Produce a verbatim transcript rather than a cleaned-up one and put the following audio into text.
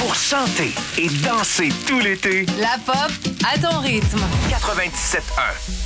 Pour chanter et danser tout l'été. La pop à ton rythme. quatre-vingt-dix-sept un.